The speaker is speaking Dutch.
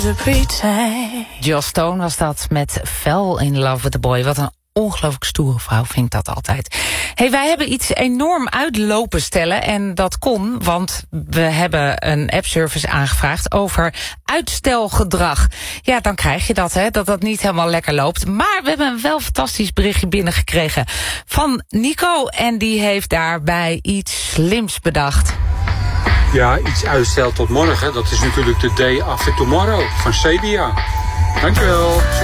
Joss Stone was dat met Fell in Love with the Boy. Wat een ongelooflijk stoere vrouw, vind ik dat altijd. Hey, wij hebben iets enorm uitlopen stellen. En dat kon, want we hebben een appservice aangevraagd over uitstelgedrag. Ja, dan krijg je dat, hè, dat niet helemaal lekker loopt. Maar we hebben een wel fantastisch berichtje binnengekregen van Nico. En die heeft daarbij iets slims bedacht. Ja, iets uitstel tot morgen. Dat is natuurlijk de day after tomorrow van CBA. Dankjewel.